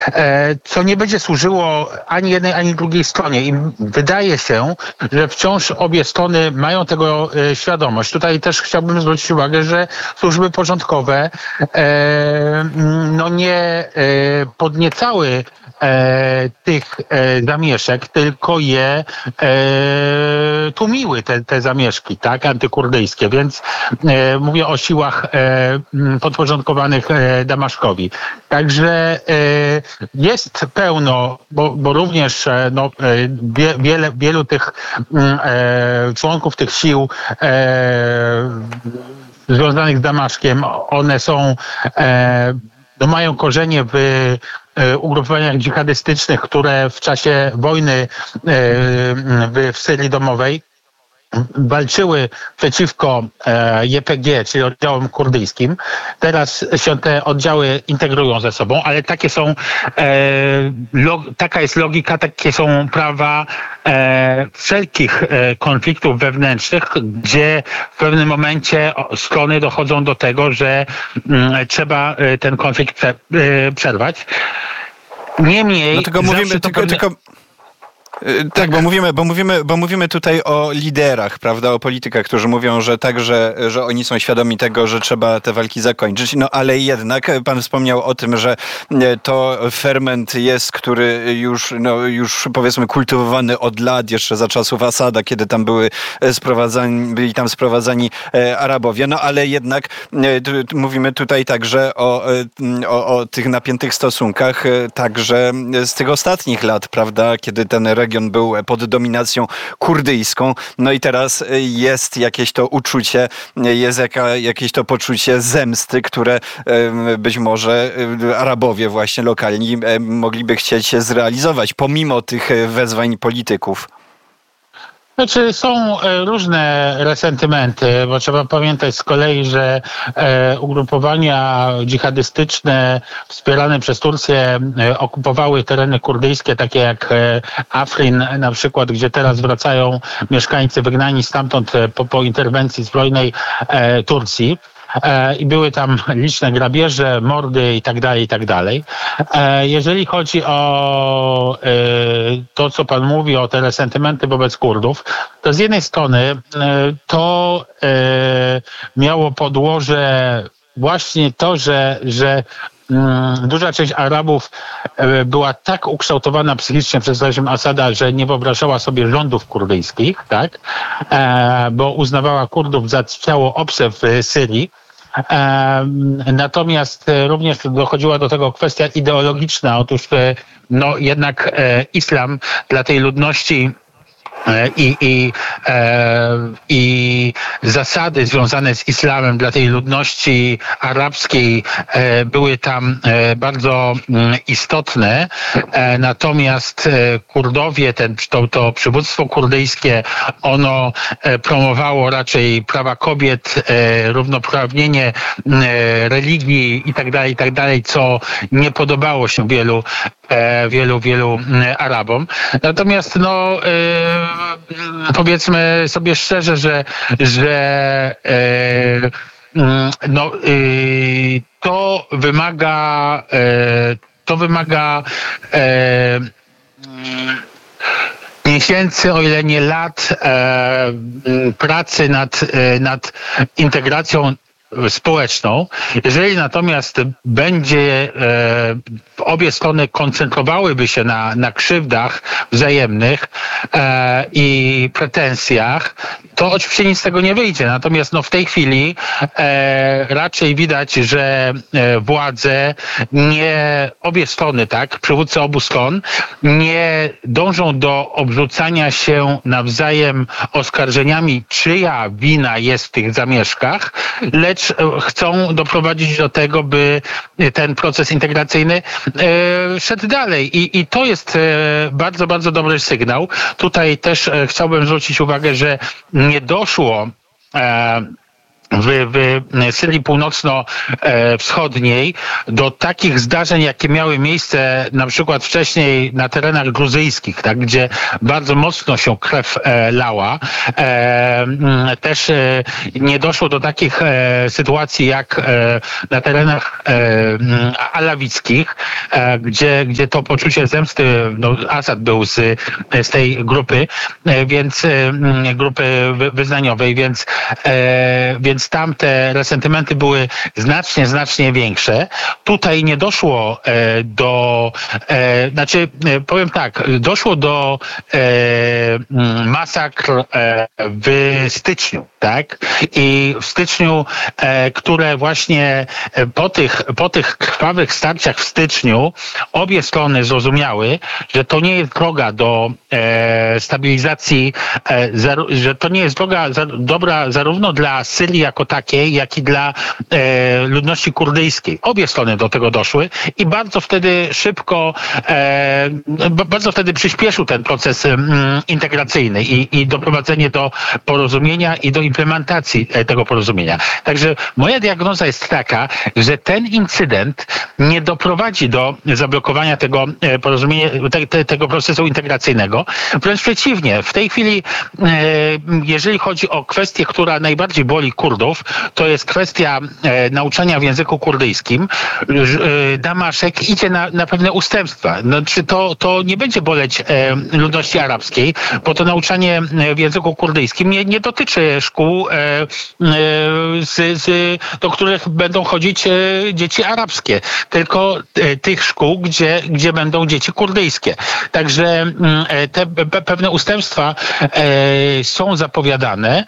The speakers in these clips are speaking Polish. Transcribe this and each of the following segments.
co nie będzie służyło ani jednej, ani drugiej stronie. I wydaje się, że wciąż obie strony mają tego świadomość. Tutaj też chciałbym zwrócić uwagę, że służby porządkowe nie podniecały tych zamieszek, tylko je tłumiły, te zamieszki, tak, antykurdyjskie. Więc mówię o siłach podporządkowanych Damaszkowi. Także jest pełno, bo również wielu tych członków tych sił związanych z Damaszkiem, one są mają korzenie w ugrupowaniach dżihadystycznych, które w czasie wojny w Syrii domowej walczyły przeciwko YPG, czyli oddziałom kurdyjskim. Teraz się te oddziały integrują ze sobą, ale takie są, taka jest logika, takie są prawa wszelkich konfliktów wewnętrznych, gdzie w pewnym momencie strony dochodzą do tego, że trzeba ten konflikt przerwać. Niemniej... No tylko mówimy, tak, bo mówimy tutaj o liderach, prawda, o politykach, którzy mówią, że także, że oni są świadomi tego, że trzeba te walki zakończyć. No ale jednak pan wspomniał o tym, że to ferment jest, który już powiedzmy kultywowany od lat, jeszcze za czasów Asada, kiedy tam byli tam sprowadzani Arabowie. No ale jednak mówimy tutaj także o tych napiętych stosunkach, także z tych ostatnich lat, prawda, kiedy ten region był pod dominacją kurdyjską. No i teraz jest jakieś to uczucie, jest jakieś to poczucie zemsty, które być może Arabowie właśnie lokalni mogliby chcieć zrealizować, pomimo tych wezwań polityków. Znaczy są różne resentymenty, bo trzeba pamiętać z kolei, że ugrupowania dżihadystyczne wspierane przez Turcję okupowały tereny kurdyjskie, takie jak Afrin na przykład, gdzie teraz wracają mieszkańcy wygnani stamtąd po interwencji zbrojnej Turcji. I były tam liczne grabieże, mordy i tak dalej, i tak dalej. Jeżeli chodzi o to, co pan mówi, o te resentymenty wobec Kurdów, to z jednej strony to miało podłoże właśnie to, że duża część Arabów była tak ukształtowana psychicznie przez reżim Asada, że nie wyobrażała sobie rządów kurdyjskich, tak? Bo uznawała Kurdów za ciało obce w Syrii. Natomiast również dochodziła do tego kwestia ideologiczna. Otóż jednak islam dla tej ludności i zasady związane z islamem dla tej ludności arabskiej były tam bardzo istotne. Natomiast Kurdowie, to przywództwo kurdyjskie, ono promowało raczej prawa kobiet, równoprawnienie religii i tak dalej, co nie podobało się wielu Arabom. Natomiast powiedzmy sobie szczerze, że to wymaga miesięcy, o ile nie lat, pracy nad integracją społeczną. Jeżeli natomiast obie strony koncentrowałyby się na krzywdach wzajemnych i pretensjach, to oczywiście nic z tego nie wyjdzie. Natomiast w tej chwili raczej widać, że władze obie strony, tak, przywódcy obu stron nie dążą do obrzucania się nawzajem oskarżeniami, czyja wina jest w tych zamieszkach, lecz chcą doprowadzić do tego, by ten proces integracyjny szedł dalej. I to jest bardzo, bardzo dobry sygnał. Tutaj też chciałbym zwrócić uwagę, że nie doszło w Syrii północno-wschodniej do takich zdarzeń, jakie miały miejsce na przykład wcześniej na terenach gruzyjskich, tak, gdzie bardzo mocno się krew lała. Też nie doszło do takich sytuacji jak na terenach alawickich, gdzie to poczucie zemsty, no, Asad był z tej grupy, więc grupy wyznaniowej, więc tam te resentymenty były znacznie większe. Tutaj nie doszło powiem tak, doszło do masakr w styczniu, tak? I w styczniu, które właśnie po tych krwawych starciach w styczniu obie strony zrozumiały, że to nie jest droga do stabilizacji, że to nie jest droga dobra zarówno dla Syrii jako takiej, jak i dla ludności kurdyjskiej. Obie strony do tego doszły i bardzo wtedy szybko, bardzo wtedy przyspieszył ten proces integracyjny i doprowadzenie do porozumienia i do implementacji tego porozumienia. Także moja diagnoza jest taka, że ten incydent nie doprowadzi do zablokowania tego porozumienia, tego procesu integracyjnego. Wręcz przeciwnie, w tej chwili, jeżeli chodzi o kwestię, która najbardziej boli Kurdów, to jest kwestia nauczania w języku kurdyjskim. Damaszek idzie na pewne ustępstwa. Znaczy to nie będzie boleć ludności arabskiej, bo to nauczanie w języku kurdyjskim nie dotyczy szkół, do których będą chodzić dzieci arabskie, tylko tych szkół, gdzie będą dzieci kurdyjskie. Także te pewne ustępstwa są zapowiadane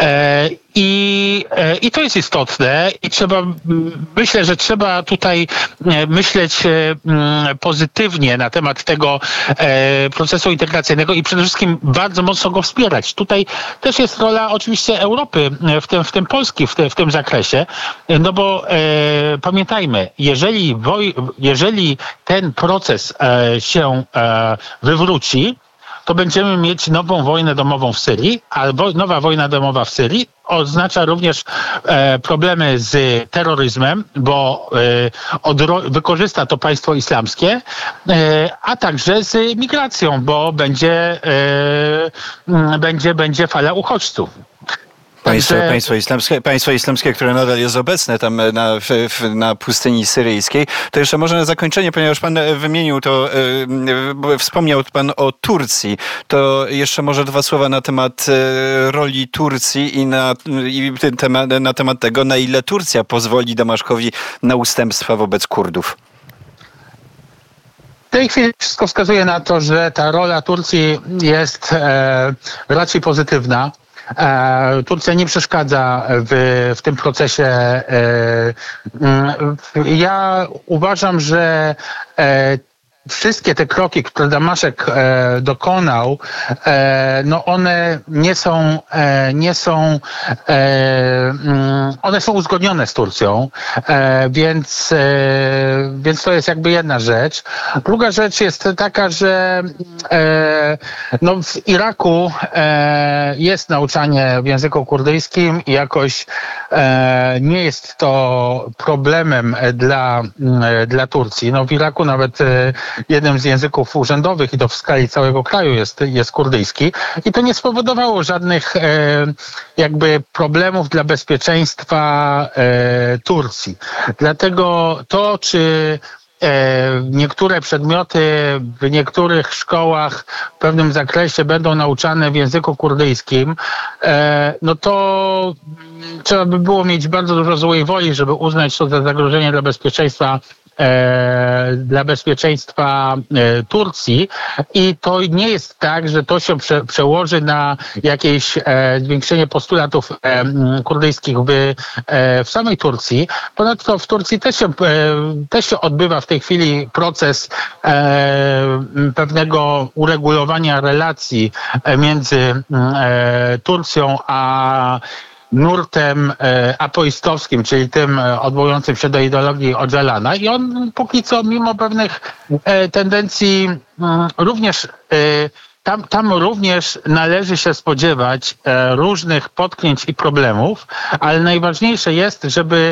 i to jest istotne i myślę, że trzeba tutaj myśleć pozytywnie na temat tego procesu integracyjnego i przede wszystkim bardzo mocno go wspierać. Tutaj też jest rola oczywiście Europy, w tym Polski w tym zakresie, no bo pamiętajmy, jeżeli ten proces się wywróci, to będziemy mieć nową wojnę domową w Syrii, albo nowa wojna domowa w Syrii oznacza również problemy z terroryzmem, bo wykorzysta to państwo islamskie, a także z migracją, bo będzie fala uchodźców. Państwo islamskie, które nadal jest obecne tam na pustyni syryjskiej. To jeszcze może na zakończenie, ponieważ pan wymienił to, wspomniał pan o Turcji, to jeszcze może dwa słowa na temat roli Turcji i na temat tego, na ile Turcja pozwoli Damaszkowi na ustępstwa wobec Kurdów. W tej chwili wszystko wskazuje na to, że ta rola Turcji jest raczej pozytywna. Turcja nie przeszkadza w tym procesie. Ja uważam, że wszystkie te kroki, które Damaszek dokonał, no one one są uzgodnione z Turcją, więc to jest jakby jedna rzecz. Druga rzecz jest taka, że no w Iraku jest nauczanie w języku kurdyjskim i jakoś nie jest to problemem dla Turcji. No w Iraku nawet jednym z języków urzędowych i to w skali całego kraju jest kurdyjski i to nie spowodowało żadnych jakby problemów dla bezpieczeństwa Turcji. Dlatego to, czy niektóre przedmioty w niektórych szkołach w pewnym zakresie będą nauczane w języku kurdyjskim, no to trzeba by było mieć bardzo dużo złej woli, żeby uznać to za zagrożenie dla bezpieczeństwa Turcji i to nie jest tak, że to się przełoży na jakieś zwiększenie postulatów kurdyjskich w samej Turcji. Ponadto w Turcji też się odbywa w tej chwili proces pewnego uregulowania relacji między Turcją a nurtem apoistowskim, czyli tym odwołującym się do ideologii Öcalana i on póki co mimo pewnych tendencji również tam również należy się spodziewać różnych potknięć i problemów, ale najważniejsze jest,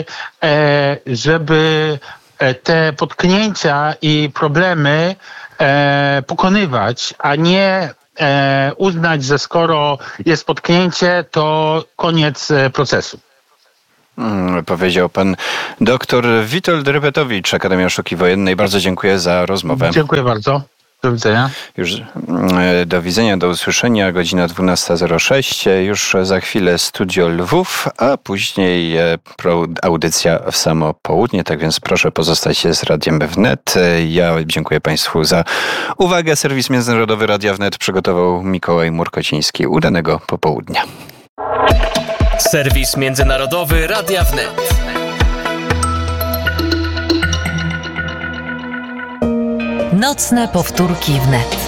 żeby te potknięcia i problemy pokonywać, a nie uznać, że skoro jest potknięcie, to koniec procesu. Powiedział pan doktor Witold Rypetowicz, Akademia Sztuki Wojennej. Bardzo dziękuję za rozmowę. Dziękuję bardzo. Do widzenia. Już do widzenia, do usłyszenia. Godzina 12:06. Już za chwilę Studio Lwów, a później audycja w samo południe. Tak więc proszę pozostać z Radiem Wnet. Ja dziękuję Państwu za uwagę. Serwis Międzynarodowy Radia Wnet przygotował Mikołaj Murkociński. Udanego popołudnia. Serwis Międzynarodowy Radia Wnet. Nocne powtórki wnet.